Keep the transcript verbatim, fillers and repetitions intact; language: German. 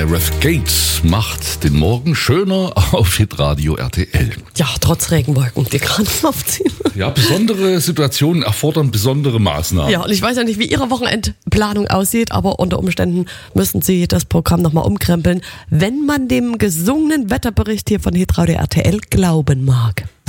Gareth Gates macht den Morgen schöner auf Hitradio R T L. Ja, trotz Regenwolken, die gerade aufziehen. Ja, besondere Situationen erfordern besondere Maßnahmen. Ja, und ich weiß ja nicht, wie Ihre Wochenendplanung aussieht, aber unter Umständen müssen Sie das Programm nochmal umkrempeln, wenn man dem gesungenen Wetterbericht hier von Hitradio R T L glauben mag.